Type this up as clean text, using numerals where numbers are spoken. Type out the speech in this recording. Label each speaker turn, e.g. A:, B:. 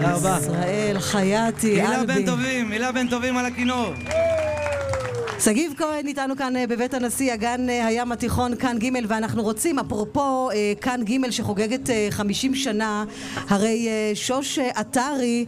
A: רבה.
B: ישראל, חייתי, אלבי.
A: הילה בן טובים על הכינור.
B: סגיב כהן איתנו כאן בבית הנשיא, אגן הים התיכון, כאן ג', ואנחנו רוצים, אפרופו כאן ג' שחוגגת 50 שנה, הרי שוש עטרי